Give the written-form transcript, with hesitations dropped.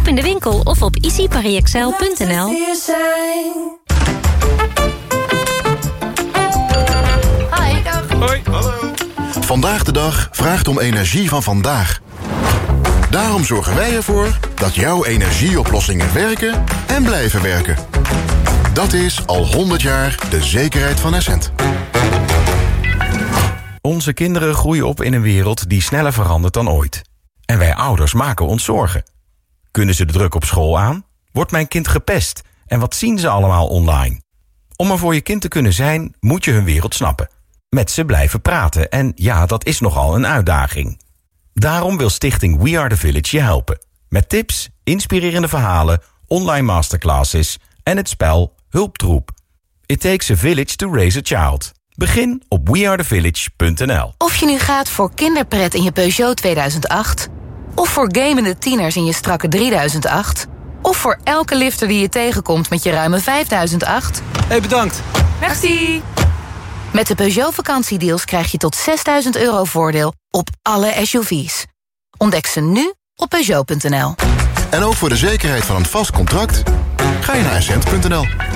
in de winkel of op easyparisexcel.nl. Hoi. Dag. Hoi. Hallo. Vandaag de dag vraagt om energie van vandaag. Daarom zorgen wij ervoor dat jouw energieoplossingen werken en blijven werken. Dat is al 100 jaar de zekerheid van Essent. Onze kinderen groeien op in een wereld die sneller verandert dan ooit. En wij ouders maken ons zorgen. Kunnen ze de druk op school aan? Wordt mijn kind gepest? En wat zien ze allemaal online? Om er voor je kind te kunnen zijn, moet je hun wereld snappen. Met ze blijven praten en ja, dat is nogal een uitdaging. Daarom wil stichting We Are The Village je helpen. Met tips, inspirerende verhalen, online masterclasses en het spel Hulptroep. It takes a village to raise a child. Begin op wearethevillage.nl. Of je nu gaat voor kinderpret in je Peugeot 2008... of voor gamende tieners in je strakke 3008... of voor elke lifter die je tegenkomt met je ruime 5008... Hey, bedankt. Merci. Met de Peugeot vakantiedeals krijg je tot €6.000 voordeel op alle SUV's. Ontdek ze nu op Peugeot.nl. En ook voor de zekerheid van een vast contract ga je naar Essent.nl.